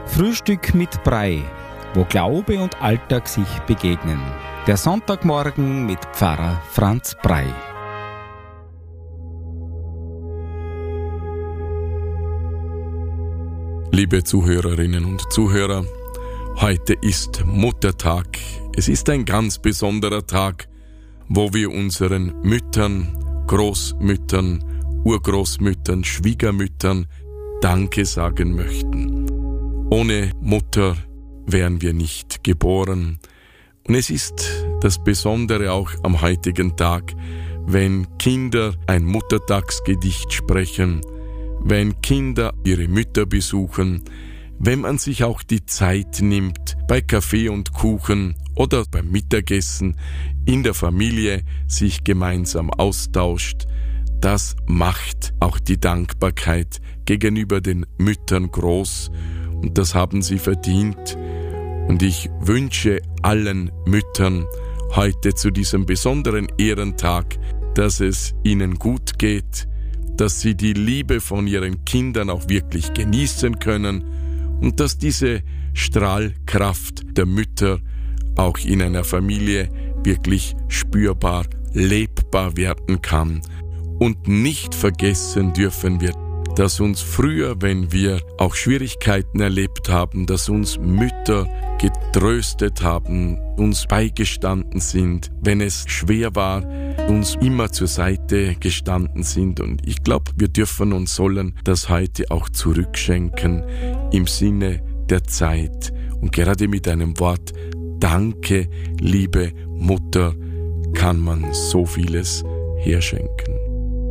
Frühstück mit Brei, wo Glaube und Alltag sich begegnen. Der Sonntagmorgen mit Pfarrer Franz Brei. Liebe Zuhörerinnen und Zuhörer, heute ist Muttertag. Es ist ein ganz besonderer Tag, wo wir unseren Müttern, Großmüttern, Urgroßmüttern, Schwiegermüttern Danke sagen möchten. Ohne Mutter wären wir nicht geboren. Und es ist das Besondere auch am heutigen Tag, wenn Kinder ein Muttertagsgedicht sprechen, wenn Kinder ihre Mütter besuchen, wenn man sich auch die Zeit nimmt, bei Kaffee und Kuchen oder beim Mittagessen in der Familie sich gemeinsam austauscht, das macht auch die Dankbarkeit gegenüber den Müttern groß und das haben sie verdient. Und ich wünsche allen Müttern heute zu diesem besonderen Ehrentag, dass es ihnen gut geht, dass sie die Liebe von ihren Kindern auch wirklich genießen können und dass diese Strahlkraft der Mütter auch in einer Familie wirklich spürbar, lebbar werden kann. Und nicht vergessen dürfen wir, dass uns früher, wenn wir auch Schwierigkeiten erlebt haben, dass uns Mütter getröstet haben, uns beigestanden sind, wenn es schwer war, uns immer zur Seite gestanden sind. Und ich glaube, wir dürfen und sollen das heute auch zurückschenken im Sinne der Zeit. Und gerade mit einem Wort Danke, liebe Mutter, kann man so vieles herschenken.